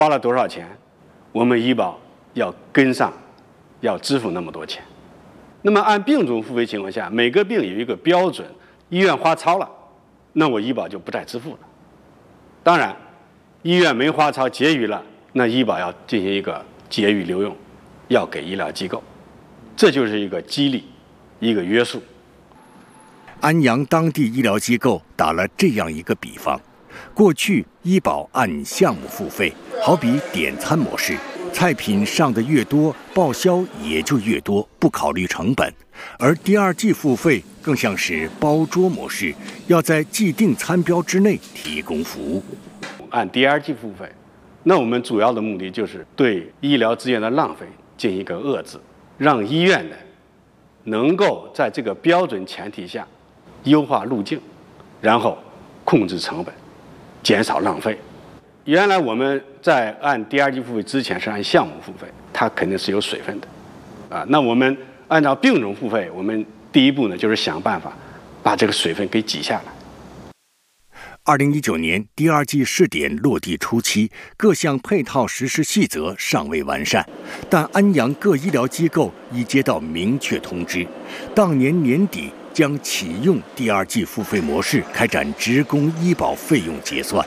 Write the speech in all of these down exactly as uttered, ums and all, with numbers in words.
花了多少钱，我们医保要跟上，要支付那么多钱。那么按病种付费情况下，每个病有一个标准，医院花超了，那我医保就不再支付了。当然，医院没花超结余了，那医保要进行一个结余留用，要给医疗机构，这就是一个激励，一个约束。 安阳当地医疗机构打了这样一个比方：过去医保按项目付费，好比点餐模式，菜品上的越多，报销也就越多，不考虑成本；而第二季付费更像是包桌模式，要在既定餐标之内提供服务。 按第二季付费，那我们主要的目的就是对医疗资源的浪费进行一个遏制，让医院呢能够在这个标准前提下优化路径，然后控制成本，减少浪费。原来我们在按第二季付费之前是按项目付费，它肯定是有水分的，啊，那我们按照病种付费，我们第一步呢就是想办法把这个水分给挤下来。 二零一九年第二季试点落地初期，各项配套实施细则尚未完善，但安阳各医疗机构已接到明确通知，当年年底将启用第二季付费模式，开展职工医保费用结算。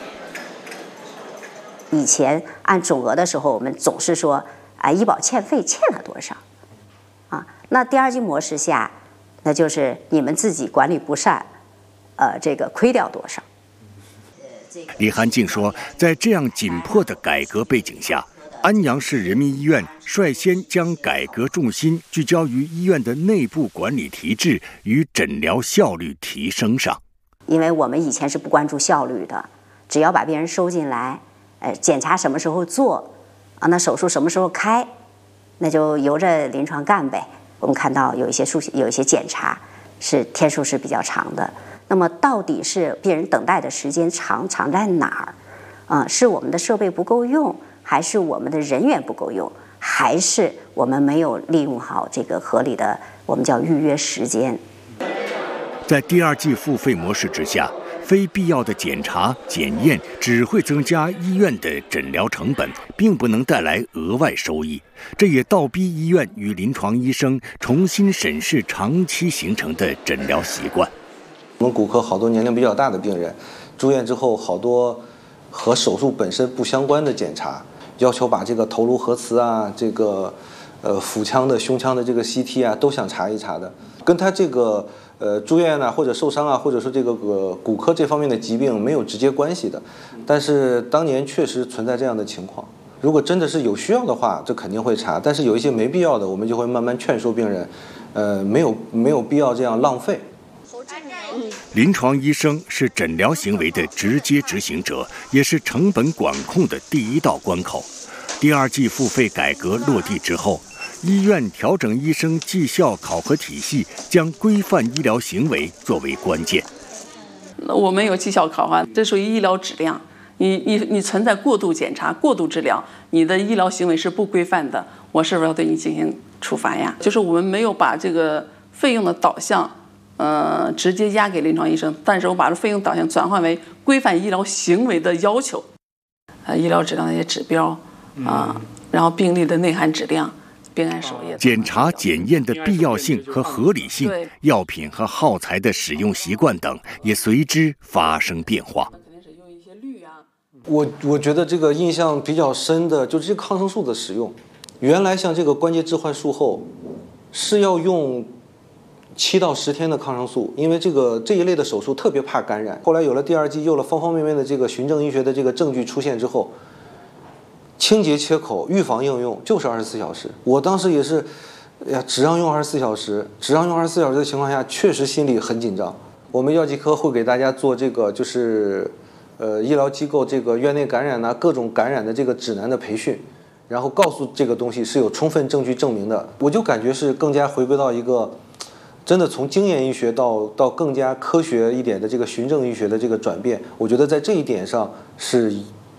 以前按总额的时候，我们总是说啊，医保欠费欠了多少，啊，那第二季模式下，那就是你们自己管理不善，呃，这个亏掉多少。 李涵静说，在这样紧迫的改革背景下，安阳市人民医院率先将改革重心聚焦于医院的内部管理体制与诊疗效率提升上。 因为我们以前是不关注效率的，只要把病人收进来，呃，检查什么时候做，啊，那手术什么时候开，那就由着临床干呗。我们看到有一些数有一些检查是天数是比较长的。那么到底是病人等待的时间长长在哪儿？啊、呃，是我们的设备不够用，还是我们的人员不够用，还是我们没有利用好这个合理的我们叫预约时间？ 在第二季付费模式之下，非必要的检查检验只会增加医院的诊疗成本，并不能带来额外收益。这也倒逼医院与临床医生重新审视长期形成的诊疗习惯。 我们骨科好多年龄比较大的病人，住院之后好多和手术本身不相关的检查，要求把这个头颅核磁啊，这个呃腹腔的、胸腔的这个 C T 啊，都想查一查的，跟他这个呃住院啊，或者受伤啊，或者说这个呃骨科这方面的疾病没有直接关系的。但是当年确实存在这样的情况，如果真的是有需要的话，这肯定会查。但是有一些没必要的，我们就会慢慢劝说病人，呃，没有没有必要这样浪费。 临床医生是诊疗行为的直接执行者，也是成本管控的第一道关口。第二季付费改革落地之后，医院调整医生绩效考核体系，将规范医疗行为作为关键。 我们有绩效考核，这属于医疗质量。你你你存在过度检查、过度治疗，你的医疗行为是不规范的，我是不是要对你进行处罚呀？就是我们没有把这个费用的导向。呃，直接压给临床医生，但是我把这费用导向转换为规范医疗行为的要求，呃，医疗质量的一些指标啊、呃，然后病例的内涵质量、病案首页检查检验的必要性和合理性，药品和耗材的使用习惯等也随之发生变化。 我我觉得这个印象比较深的就是这个抗生素的使用，原来像这个关节置换术后是要用七到十天的抗生素，因为这个这一类的手术特别怕感染。后来有了第二季，有了方方面面的这个循证医学的这个证据出现之后，清洁切口、预防应用就是二十四小时。我当时也是，哎呀，只让用二十四小时，只让用二十四小时的情况下，确实心里很紧张。我们药剂科会给大家做这个，就是呃医疗机构这个院内感染呐、啊、各种感染的这个指南的培训，然后告诉这个东西是有充分证据证明的。我就感觉是更加回归到一个。真的从经验医学到到更加科学一点的这个循证医学的这个转变，我觉得在这一点上是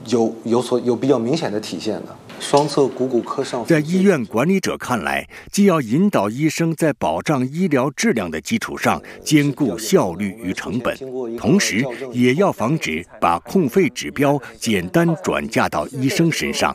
有有所有比较明显的体现的。双侧股骨科上， 在医院管理者看来，既要引导医生在保障医疗质量的基础上兼顾效率与成本，同时也要防止把控费指标简单转嫁到医生身上，